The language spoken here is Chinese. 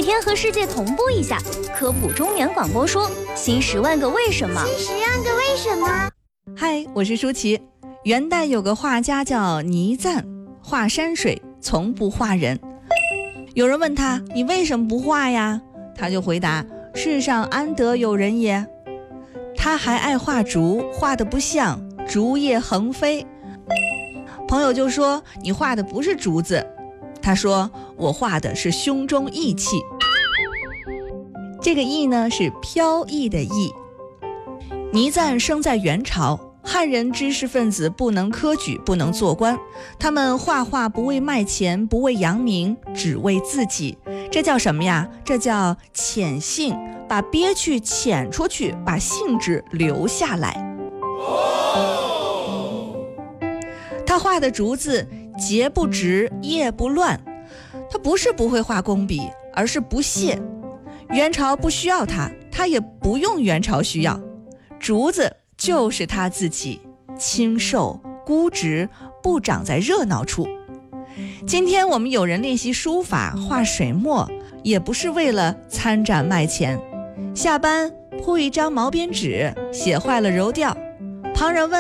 每天和世界同步一下，科普中原广播说新10万个为什么。 新10万个为什么？ 嗨，我是舒淇。元代有个画家叫倪瓒，画山水，从不画人。有人问他，你为什么不画呀？他就回答，世上安得有人也。他还爱画竹，画得不像，竹叶横飞。朋友就说，你画的不是竹子。他说，我画的是胸中意气。这个意呢，是飘逸的逸。倪瓒生在元朝，汉人知识分子不能科举，不能做官，他们画画不为卖钱，不为扬名，只为自己。这叫什么呀？这叫潜性，把憋屈潜出去，把兴致留下来。他画的竹子节不直，叶不乱。他不是不会画工笔，而是不屑。元朝不需要他，他也不用元朝需要。竹子就是他自己，清瘦孤直，不长在热闹处。今天我们有人练习书法，画水墨，也不是为了参展卖钱。下班铺一张毛边纸，写坏了揉掉。旁人问